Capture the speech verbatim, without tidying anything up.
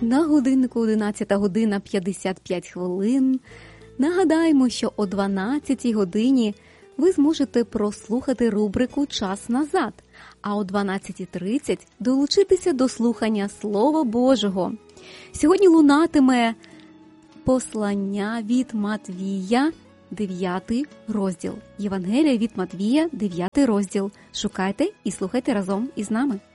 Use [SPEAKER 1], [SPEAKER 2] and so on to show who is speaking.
[SPEAKER 1] На годиннику одинадцята година п'ятдесят п'ять хвилин. Нагадаємо, що о дванадцятій годині ви зможете прослухати рубрику «Час назад», а о дванадцята тридцять долучитися до слухання Слова Божого. Сьогодні лунатиме послання від Матвія, дев'ятий розділ. Євангелія від Матвія, дев'ятий розділ. Шукайте і слухайте разом із нами.